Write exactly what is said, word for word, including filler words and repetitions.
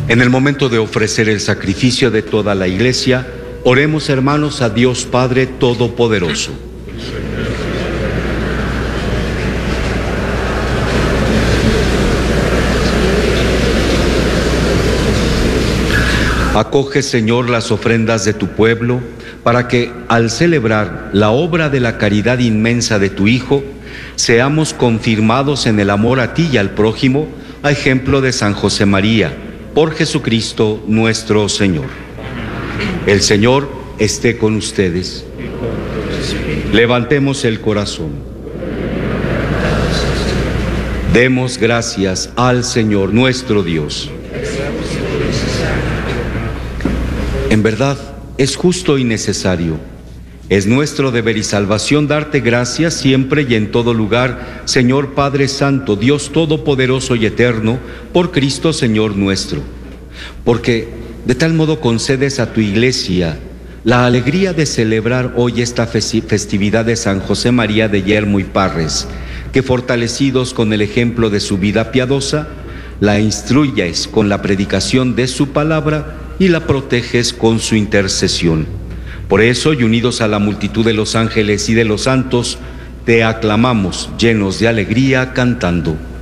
En el momento de ofrecer el sacrificio de toda la Iglesia, oremos, hermanos, a Dios Padre Todopoderoso. Acoge, Señor, las ofrendas de tu pueblo, para que, al celebrar la obra de la caridad inmensa de tu Hijo, seamos confirmados en el amor a ti y al prójimo, a ejemplo de San José María, por Jesucristo nuestro Señor. El Señor esté con ustedes. Levantemos el corazón. Demos gracias al Señor nuestro Dios. En verdad, es justo y necesario. Es nuestro deber y salvación darte gracias siempre y en todo lugar, Señor Padre Santo, Dios Todopoderoso y Eterno, por Cristo Señor nuestro. Porque de tal modo concedes a tu Iglesia la alegría de celebrar hoy esta festividad de San José María de Yermo y Parres, que fortalecidos con el ejemplo de su vida piadosa, la instruyes con la predicación de su palabra y la proteges con su intercesión. Por eso, y unidos a la multitud de los ángeles y de los santos, te aclamamos llenos de alegría cantando.